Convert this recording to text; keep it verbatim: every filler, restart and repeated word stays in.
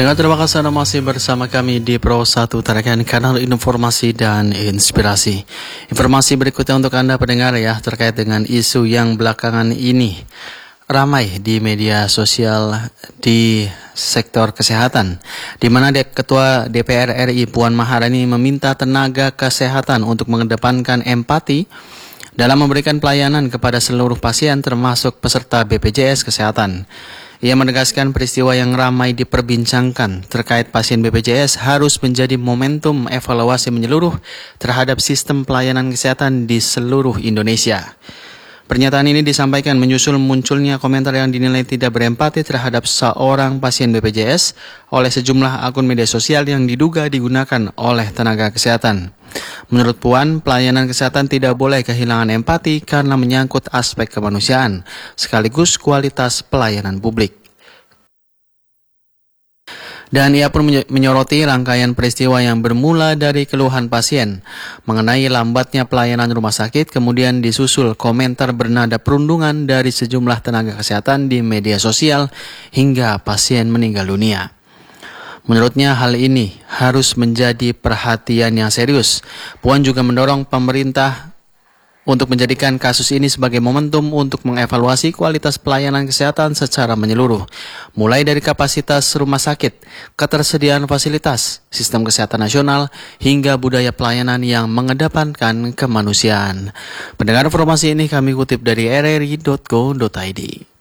Pendengar, terima kasih Anda masih bersama kami di Pro satu Tarakan, kanal informasi dan inspirasi. Informasi berikutnya untuk Anda pendengar ya, terkait dengan isu yang belakangan ini ramai di media sosial di sektor kesehatan, di mana Ketua D P R R I Puan Maharani meminta tenaga kesehatan untuk mengedepankan empati dalam memberikan pelayanan kepada seluruh pasien termasuk peserta B P J S Kesehatan. Ia menegaskan peristiwa yang ramai diperbincangkan terkait pasien B P J S harus menjadi momentum evaluasi menyeluruh terhadap sistem pelayanan kesehatan di seluruh Indonesia. Pernyataan ini disampaikan menyusul munculnya komentar yang dinilai tidak berempati terhadap seorang pasien B P J S oleh sejumlah akun media sosial yang diduga digunakan oleh tenaga kesehatan. Menurut Puan, pelayanan kesehatan tidak boleh kehilangan empati karena menyangkut aspek kemanusiaan, sekaligus kualitas pelayanan publik. Dan ia pun menyoroti rangkaian peristiwa yang bermula dari keluhan pasien mengenai lambatnya pelayanan rumah sakit, kemudian disusul komentar bernada perundungan dari sejumlah tenaga kesehatan di media sosial hingga pasien meninggal dunia. Menurutnya hal ini harus menjadi perhatian yang serius. Puan juga mendorong pemerintah untuk menjadikan kasus ini sebagai momentum untuk mengevaluasi kualitas pelayanan kesehatan secara menyeluruh, mulai dari kapasitas rumah sakit, ketersediaan fasilitas, sistem kesehatan nasional, hingga budaya pelayanan yang mengedepankan kemanusiaan. Pendengar, informasi ini kami kutip dari r r i titik co titik i d.